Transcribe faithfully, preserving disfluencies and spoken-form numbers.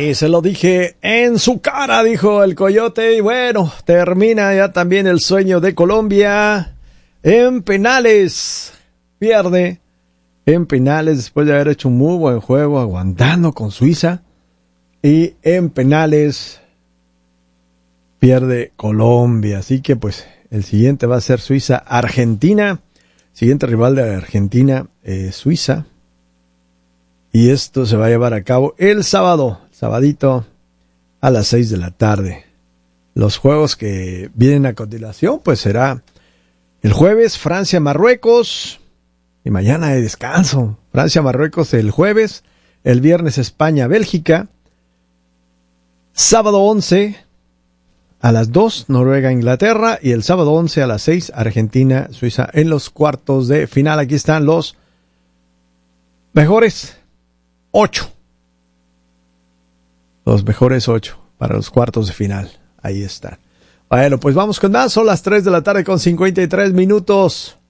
Sí, se lo dije en su cara, dijo el Coyote. Y bueno, termina ya también el sueño de Colombia en penales. Pierde en penales después de haber hecho un muy buen juego aguantando con Suiza. Y en penales pierde Colombia. Así que pues el siguiente va a ser Suiza-Argentina. Siguiente rival de Argentina, eh, Suiza. Y esto se va a llevar a cabo el sábado, sabadito, a las seis de la tarde. Los juegos que vienen a continuación, pues será el jueves, Francia-Marruecos. Y mañana de descanso. Francia-Marruecos el jueves. El viernes, España-Bélgica. Sábado once, a las dos, Noruega-Inglaterra. Y el sábado once a las seis, Argentina-Suiza en los cuartos de final. Aquí están los mejores ocho. Los mejores ocho para los cuartos de final. Ahí están. Bueno, pues vamos con más. Son las tres de la tarde con cincuenta y tres minutos.